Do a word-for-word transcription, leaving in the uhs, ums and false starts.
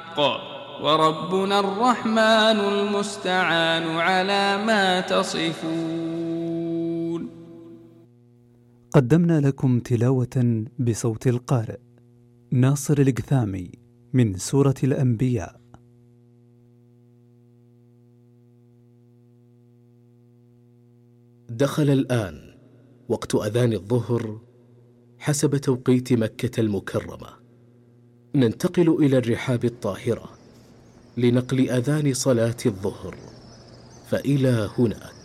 الحق، وربنا الرحمن المستعان على ما تصفون. قدمنا لكم تلاوة بصوت القارئ ناصر القثامي من سورة الأنبياء. دخل الآن وقت أذان الظهر حسب توقيت مكة المكرمة. ننتقل إلى الرحاب الطاهرة لنقل أذان صلاة الظهر، فإلى هناك.